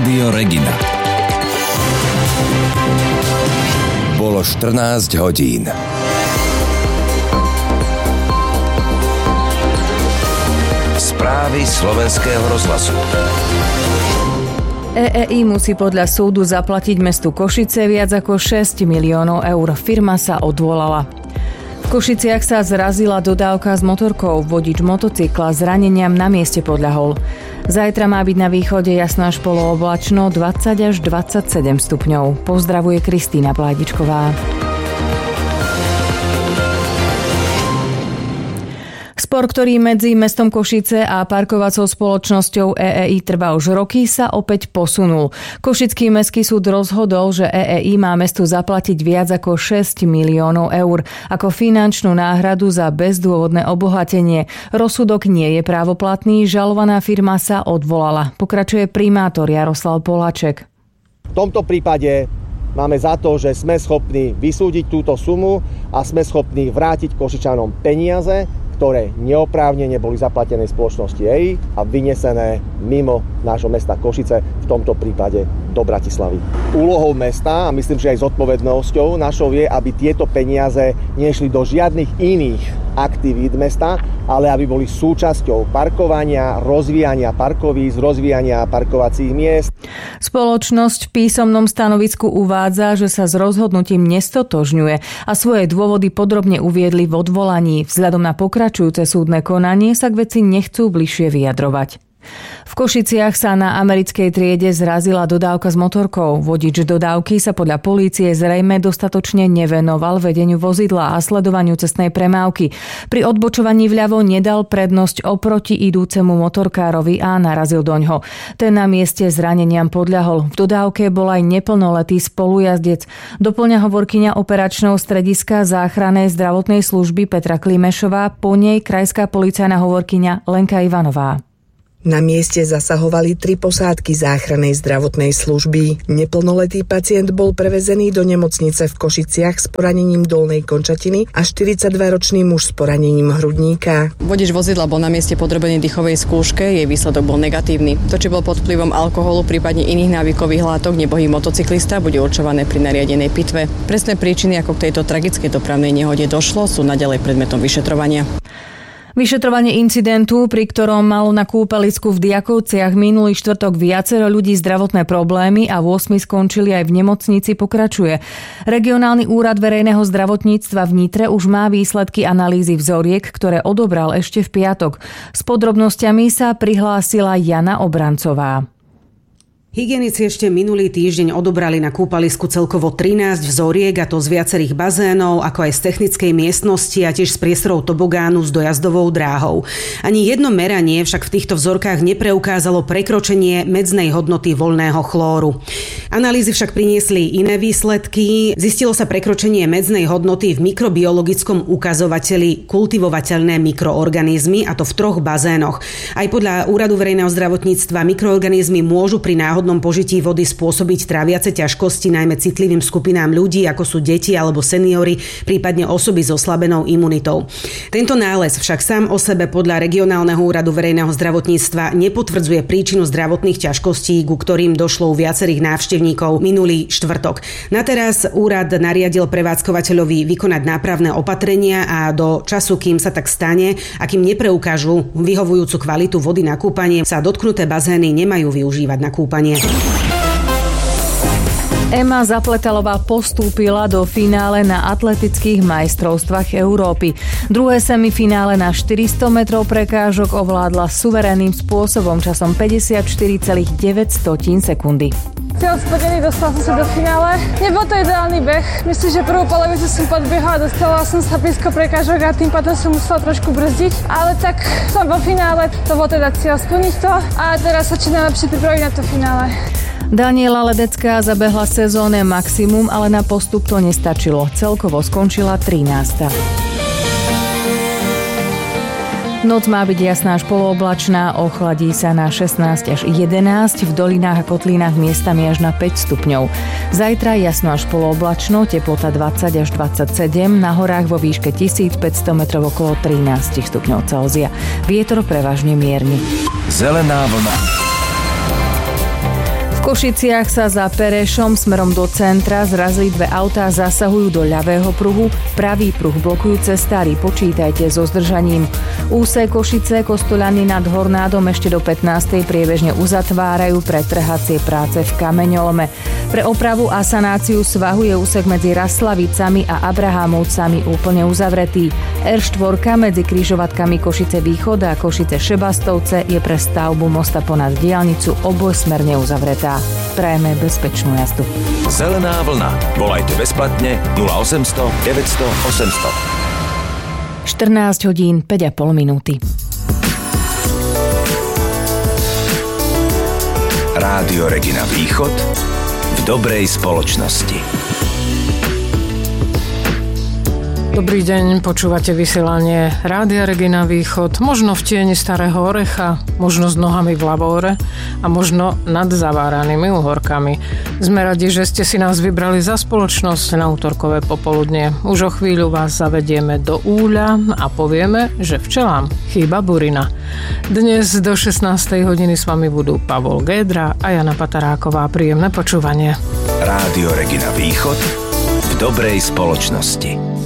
Rádio Regina. Bolo 14 hodín. Správy Slovenského rozhlasu. EEI musí podľa súdu zaplatiť mestu Košice viac ako 6 miliónov eur. Firma sa odvolala. V Košiciach sa zrazila dodávka s motorkou. Vodič motocykla zraneniam na mieste podľahol. Zajtra má byť na východe jasno až polooblačno, 20 až 27 stupňov. Pozdravuje Kristýna Pládičková. Spor, ktorý medzi mestom Košice a parkovacou spoločnosťou EEI trvá už roky, sa opäť posunul. Košický mestský súd rozhodol, že EEI má mestu zaplatiť viac ako 6 miliónov eur ako finančnú náhradu za bezdôvodné obohatenie. Rozsudok nie je právoplatný, žalovaná firma sa odvolala. Pokračuje primátor Jaroslav Poláček. V tomto prípade máme za to, že sme schopní vysúdiť túto sumu a sme schopní vrátiť Košičanom peniaze, ktoré neoprávnene boli zaplatené spoločnosti EEI a vynesené mimo nášho mesta Košice, v tomto prípade do Bratislavy. Úlohou mesta, a myslím, že aj zodpovednosťou našou je, aby tieto peniaze nešli do žiadnych iných aktivít mesta, ale aby boli súčasťou parkovania, rozvíjania parkovísk, rozvíjania parkovacích miest. Spoločnosť v písomnom stanovisku uvádza, že sa s rozhodnutím nestotožňuje a svoje dôvody podrobne uviedli v odvolaní. Vzhľadom na pokračujúce súdne konanie sa k veci nechcú bližšie vyjadrovať. V Košiciach sa na americkej triede zrazila dodávka s motorkou. Vodič dodávky sa podľa polície zrejme dostatočne nevenoval vedeniu vozidla a sledovaniu cestnej premávky. Pri odbočovaní vľavo nedal prednosť oproti idúcemu motorkárovi a narazil doňho. Ten na mieste zraneniam podľahol. V dodávke bol aj neplnoletý spolujazdec. Doplňa hovorkyňa operačného strediska záchrannej zdravotnej služby Petra Klimešová, po nej krajská policajná hovorkyňa Lenka Ivanová. Na mieste zasahovali 3 posádky záchrannej zdravotnej služby. Neplnoletý pacient bol prevezený do nemocnice v Košiciach s poranením dolnej končatiny a 42-ročný muž s poranením hrudníka. Vodič vozidla bol na mieste podrobený dýchovej skúške, jej výsledok bol negatívny. To, či bol pod vplyvom alkoholu, prípadne iných návykových látok, nebohý motocyklista, bude určované pri nariadenej pitve. Presné príčiny, ako k tejto tragickej dopravnej nehode došlo, sú naďalej predmetom vyšetrovania. Vyšetrovanie incidentu, pri ktorom malo na kúpelisku v Diakovciach minulý štvrtok viacero ľudí zdravotné problémy a 8 skončili aj v nemocnici, pokračuje. Regionálny úrad verejného zdravotníctva v Nitre už má výsledky analýzy vzoriek, ktoré odobral ešte v piatok. S podrobnosťami sa prihlásila Jana Obrancová. Hygienici ešte minulý týždeň odobrali na kúpalisku celkovo 13 vzoriek, a to z viacerých bazénov, ako aj z technickej miestnosti a tiež z priestorov tobogánu s dojazdovou dráhou. Ani jedno meranie však v týchto vzorkách nepreukázalo prekročenie medznej hodnoty voľného chlóru. Analýzy však priniesli iné výsledky. Zistilo sa prekročenie medznej hodnoty v mikrobiologickom ukazovateli kultivovateľné mikroorganizmy, a to v 3 bazénoch. Aj podľa Úradu verejného zdravotníctva mikroorganizmy môžu pri náhodnom požití vody spôsobiť tráviace ťažkosti najmä citlivým skupinám ľudí, ako sú deti alebo seniori, prípadne osoby so oslabenou imunitou. Tento nález však sám o sebe podľa Regionálneho úradu verejného zdravotníctva nepotvrdzuje príčinu zdravotných ťažkostí, ku ktorým došlo u viacerých návštevníkov minulý štvrtok. Na teraz úrad nariadil prevádzkovateľovi vykonať nápravné opatrenia a do času, kým sa tak stane a kým nepreukážu vyhovujúcu kvalitu vody na kúpanie, sa dotknuté bazény nemajú využívať na kúpanie. Ema Zapletalová postúpila do finále na atletických majstrovstvách Európy. Druhé semifinále na 400 metrov prekážok ovládla suverénnym spôsobom časom 54,9 sekundy. Cieľ splnený, dostala som sa do finále. Nebol to ideálny beh. Myslím, že prvú polovicu som podbiehla, dostala som sa blízko prekážok a tým pádom som musela trošku brzdiť. Ale tak som vo finále, to bol teda cieľ splniť to a teraz sa či najlepšie pripraviť na to finále. Daniela Ledecká zabehla sezónne maximum, ale na postup to nestačilo. Celkovo skončila 13. Noc má byť jasná až polooblačná, ochladí sa na 16 až 11, v dolinách a kotlinách miestami až na 5 stupňov. Zajtra jasno až polooblačno, teplota 20 až 27, na horách vo výške 1500 metrov okolo 13 stupňov Celzia. Vietor prevažne mierny. Zelená vlna. V Košiciach sa za Perešom smerom do centra zrazili dve autá, zasahujú do ľavého pruhu. Pravý pruh blokujú cestári, počítajte so zdržaním. Úsek Košice Kostoľany nad Hornádom ešte do 15. priebežne uzatvárajú pre trhacie práce v kameňolome. Pre opravu a sanáciu svahu je úsek medzi Raslavicami a Abrahámovcami úplne uzavretý. R4 medzi križovatkami Košice Východ a Košice Šebastovce je pre stavbu mosta ponad diaľnicu obojsmerne uzavretá. Prajeme bezpečnú jazdu. Zelená vlna. Volajte bezplatne 0800 900 800. 14 hodín 5,5 minúty. Rádio Regina Východ v dobrej spoločnosti. Dobrý deň, počúvate vysielanie Rádia Regina Východ, možno v tieni starého orecha, možno s nohami v lavóre a možno nad zaváranými uhorkami. Sme radi, že ste si nás vybrali za spoločnosť na útorkové popoludnie. Už o chvíľu vás zavedieme do úľa a povieme, že včelám chýba burina. Dnes do 16. hodiny s vami budú Pavol Gédra a Jana Pataráková. Príjemné počúvanie. Rádio Regina Východ v dobrej spoločnosti.